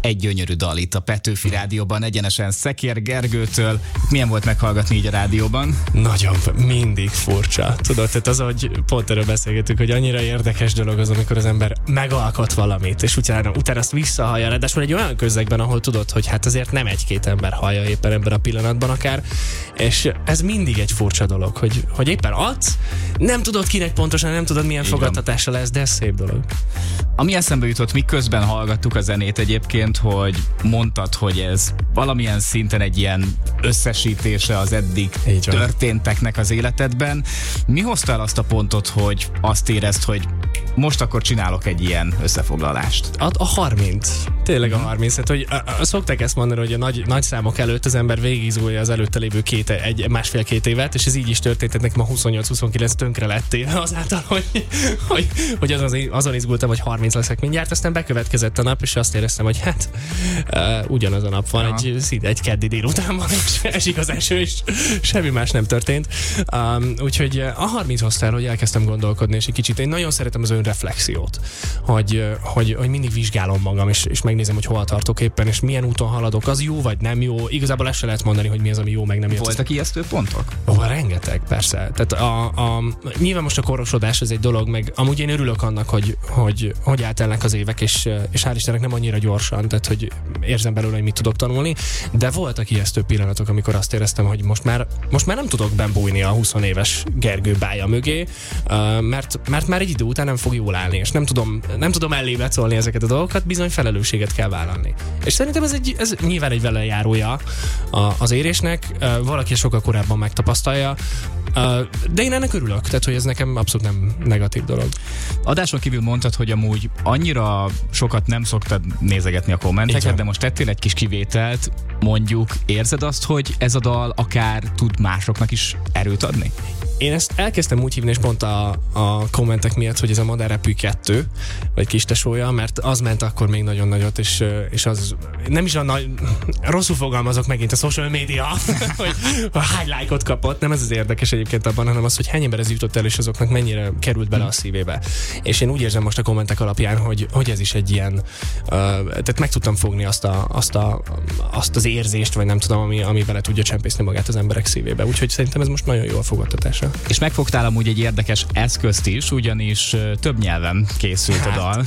egy gyönyörű dal itt a Petőfi Rádióban, egyenesen Szekér Gergőtől. Milyen volt meghallgatni így a rádióban? Nagyon, mindig furcsa. Tudod, tehát az, hogy pont erről beszélgetünk, hogy annyira érdekes dolog az, amikor az ember megalkot valamit, és utána azt visszahallja, ráadásul egy olyan közegben, ahol tudod, hogy hát azért nem egy-két ember hallja éppen ebben a pillanatban akár, és ez mindig egy furcsa dolog, hogy éppen adsz, nem tudod kinek pontosan, nem tudod milyen fogadtatása lesz, de ez szép dolog. Ami eszembe jutott, miközben hallgattuk a zenét egyébként, hogy mondtad, hogy ez valamilyen szinten egy ilyen összesítése az eddig történteknek az életedben. Mi hozta el azt a pontot, hogy azt érezd, hogy most akkor csinálok egy ilyen összefoglalást? A 30. Tényleg a 30. Tehát, hogy szokták ezt mondani, hogy a nagy számok előtt az ember végigizgulja az előtte lévő másfél-két évet, és ez így is történt, tehát nekem a 28-29 tönkre lettél azáltal, hogy azon izgultam, hogy 30 leszek mindjárt, aztán bekövetkezett a nap, és azt éreztem, hogy hát ugyanaz a nap van, egy keddi délután van, és esik az eső, és semmi más nem történt. Úgyhogy a 30 hoztál, hogy elkezdtem gondolkodni, és egy kicsit én nagyon szeretem az önreflexiót, hogy mindig vizsgálom magam, és megnézem, hogy hol tartok éppen, és milyen úton haladok, az jó vagy nem jó. Igazából ezt se lehet mondani, hogy mi az, ami jó, meg nem jó. Voltak ijesztő pontok? Rengeteg, persze. Tehát nyilván most a korosodás ez egy dolog, meg amúgy én örülök annak, hogy eltelnek az évek, és hál' Istennek nem annyira gyorsan, tehát hogy érzem belőle, hogy mit tudok tanulni, de voltak ijesztő pillanatok, amikor azt éreztem, hogy most már nem tudok bújni a 20 éves Gergő bája mögé, mert már egy idő után nem fog jól állni, és nem tudom ellébe szólni ezeket a dolgokat, bizony felelősséget kell vállalni. És szerintem ez nyilván egy velejárója az érésnek, valaki sokkal korábban megtapasztalja, de én ennek örülök, tehát hogy ez nekem abszolút nem negatív dolog. Adáson kívül mondtad, hogy amúgy annyira sokat nem szoktad nézegetni a kommenteket, de most tettél egy kis kivételt, mondjuk érzed azt, hogy ez a dal akár tud másoknak is erőt adni? Én ezt elkezdtem úgy hívni, és pont a kommentek miatt, hogy ez a Madárrepű 2, vagy kistesója, mert az ment akkor még nagyon nagyot, és az nem is a nagy, rosszul fogalmazok megint a social media, hogy hány lájkot kapott, nem ez az érdekes egyébként abban, hanem az, hogy hány ember ez jutott el, és azoknak mennyire került bele a szívébe. És én úgy érzem most a kommentek alapján, hogy ez is egy ilyen, tehát meg tudtam fogni azt az érzést, vagy nem tudom, ami bele tudja csempészni magát az emberek szívébe. Úgyhogy szerintem ez most nagyon jó a fogadtatása. És megfogtál amúgy egy érdekes eszközt is, ugyanis több nyelven készült a dal.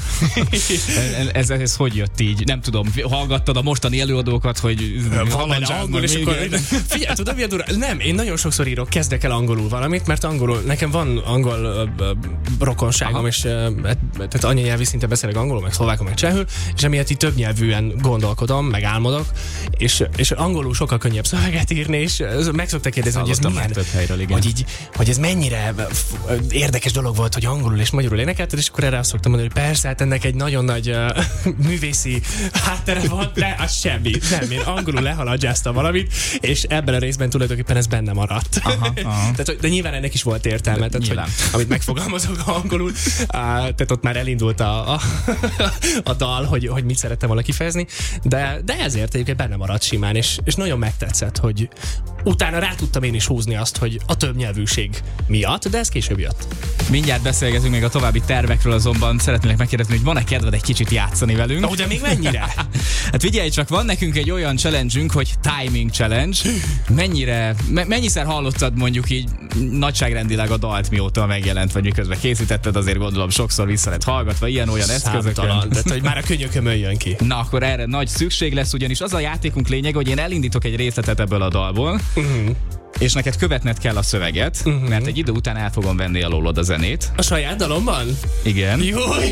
ez hogy jött így? Nem tudom, hallgattad a mostani előadókat, hogy van benne angol, és akkor figyelj, tudod, milyen durva? Nem, én nagyon sokszor kezdek el angolul valamit, mert nekem van angol rokonságom, és tehát anyanyelvi szinten beszélek angolul, meg szlovákul, meg csehül, és emiatt így több nyelvűen gondolkodom, meg álmodok, és angolul sokkal könnyebb szöveget írni, és meg szokták kérdezni, hogy ez milyen, több helyről, igen. hogy ez mennyire érdekes dolog volt, hogy angolul és magyarul énekelted, és akkor erre azt szoktam mondani, hogy persze, hát ennek egy nagyon nagy művészi háttere van, de az semmi. Nem, én angolul lehaladjáztam valamit, és ebben a részben tulajdonképpen ez benne maradt. Aha. Tehát, de nyilván ennek is volt értelme, tehát, hogy, amit megfogalmazok angolul, tehát ott már elindult a dal, hogy mit szerettem volna kifejezni, de ezért egyébként benne maradt simán, és nagyon megtetszett, hogy utána rá tudtam én is húzni azt, hogy a többnyelvűség miatt, de ez később jött. Mindjárt beszélgetünk még a további tervekről, azonban szeretnélek megkérdezni, hogy van-e kedved egy kicsit játszani velünk? De még mennyire? Hát figyelj csak, van nekünk egy olyan challenge-ünk, hogy Timing Challenge. Mennyiszer hallottad mondjuk így nagyságrendileg a dalt, mióta megjelent, vagy miközben készítetted, azért gondolom sokszor vissza lett hallgatva, ilyen-olyan eszközökön. De hogy már a könyökömön jön ki. Na, akkor erre nagy szükség lesz, ugyanis az a játékunk lényeg, hogy én elindítok egy részletet ebből a dalból, és neked követned kell a szöveget, mert egy idő után el fogom venni alólod a zenét. A saját dalomban? Igen. Júj!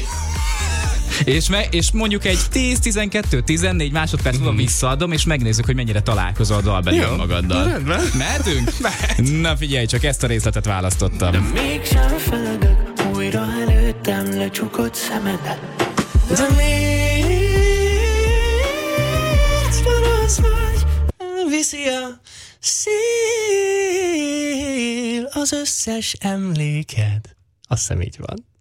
És mondjuk egy 10-12-14 másodperc múlva visszaadom, és megnézzük, hogy mennyire találkozol a dalban önmagaddal. Rendben. Mehetünk? Na figyelj, csak ezt a részletet választottam. De mégsem feledek, újra előttem lecsukott szemedet. De miért rossz vagy? Viszi a szél az összes emléked. Azt hiszem így van.